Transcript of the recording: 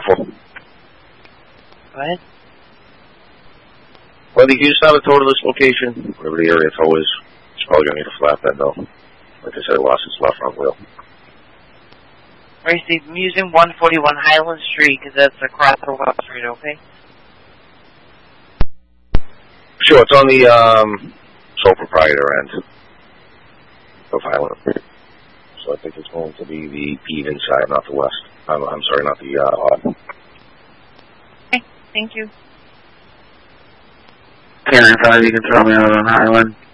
careful. What? Whether you use out a tow to this location, whatever the area tow is, it's probably going to need a flatbed, though. Like I said, it lost its left front wheel. Right, Steve, I'm using 141 Highland Street because that's across the West Street, okay? Sure, it's on the sole proprietor end of Highland. So I think it's going to be the even side, not the west. I'm sorry, not the odd. Okay, thank you. Karen 5, you can throw me out on Highland.